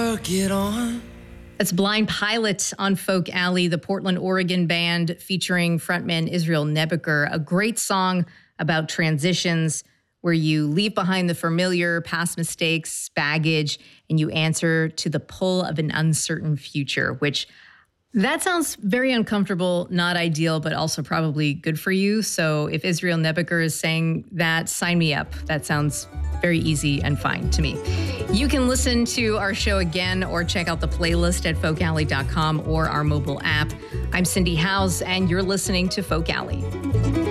work it on. That's Blind Pilot on Folk Alley, the Portland, Oregon band featuring frontman Israel Nebeker. A great song about transitions where you leave behind the familiar, past mistakes, baggage, and you answer to the pull of an uncertain future, which that sounds very uncomfortable, not ideal, but also probably good for you. So if Israel Nebeker is saying that, sign me up. That sounds very easy and fine to me. You can listen to our show again or check out the playlist at folkalley.com or our mobile app. I'm Cindy Howes, and you're listening to Folk Alley.